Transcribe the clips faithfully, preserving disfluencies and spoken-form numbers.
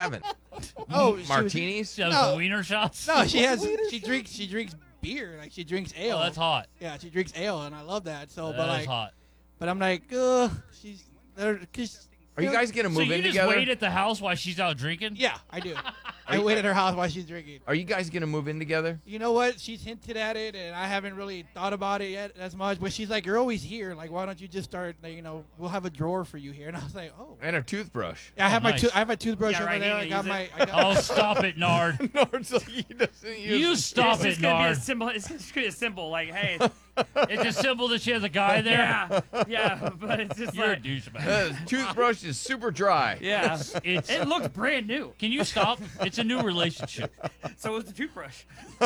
having? Oh, she was- Martinis? She has No. the wiener shots. No, she has. She drinks. She drinks beer. Like she drinks ale. Oh, that's hot. Yeah, she drinks ale, and I love that. So, That but is like, hot. but I'm like, uh, she's there. Cause, Are you guys gonna So move you in just together? wait at the house while she's out drinking? Yeah, I do. I wait at her house while she's drinking. Are you guys gonna move in together? You know what? She's hinted at it, and I haven't really thought about it yet as much. But she's like, "You're always here. Like, why don't you just start? Like, you know, we'll have a drawer for you here." And I was like, "Oh." And a toothbrush. Yeah, I have Oh, my nice. tooth. I have my toothbrush Yeah, over right, there. you I got use my. it. I got, Oh, stop it, Nard. No, it's like he doesn't use You it. stop It's it, just gonna be a Nard. symbol. It's just gonna be a symbol. Like, hey, It's a symbol that she has a guy there. yeah, yeah, but it's just You're a like, douchebag. Uh, toothbrush is super dry. yeah, It's. it looks brand new. Can you stop? It's a new relationship. So is the toothbrush.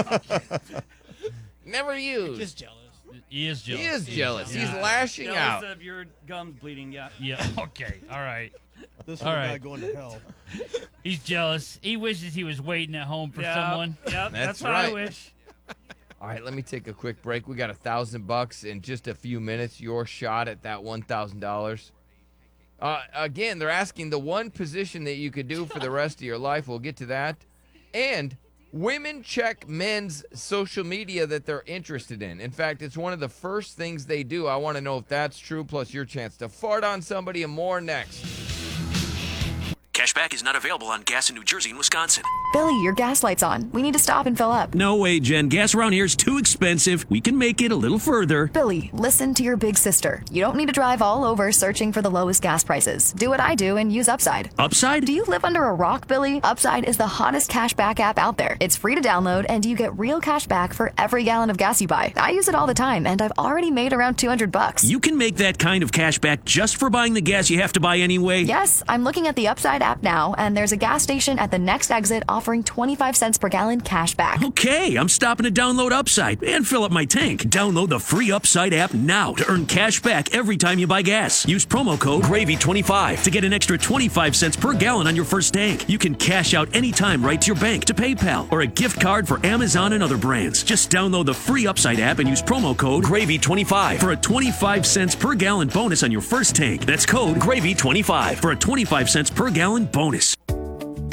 Never used. just jealous. He is jealous. he is jealous. Yeah. He's lashing Jealous out. of your gums bleeding. Yeah. Yeah. Okay. All right. This All one right. guy going to hell. He's jealous. He wishes he was waiting at home for yeah. someone. Yep. That's That's, what right. I wish. All right, let me take a quick break. We got a thousand bucks in just a few minutes. Your shot at that one thousand dollars. Uh, again, they're asking the one position that you could do for the rest of your life. We'll get to that. And women check men's social media that they're interested in. In fact, it's one of the first things they do. I want to know if that's true, plus your chance to fart on somebody and more next. Cashback is not available on gas in New Jersey and Wisconsin. Billy, your gas light's on. We need to stop and fill up. No way, Jen. Gas around here is too expensive. We can make it a little further. Billy, listen to your big sister. You don't need to drive all over searching for the lowest gas prices. Do what I do and use Upside. Upside? Do you live under a rock, Billy? Upside is the hottest cashback app out there. It's free to download, and you get real cash back for every gallon of gas you buy. I use it all the time, and I've already made around two hundred bucks. You can make that kind of cash back just for buying the gas you have to buy anyway? Yes, I'm looking at the Upside app now, and there's a gas station at the next exit offering twenty-five cents per gallon cash back. Okay, I'm stopping to download Upside and fill up my tank. Download the free Upside app now to earn cash back every time you buy gas. Use promo code gravy twenty-five to get an extra twenty-five cents per gallon on your first tank. You can cash out anytime right to your bank, to PayPal, or a gift card for Amazon and other brands. Just download the free Upside app and use promo code gravy twenty-five for a twenty-five cents per gallon bonus on your first tank. That's code gravy twenty-five for a twenty-five cents per gallon bonus.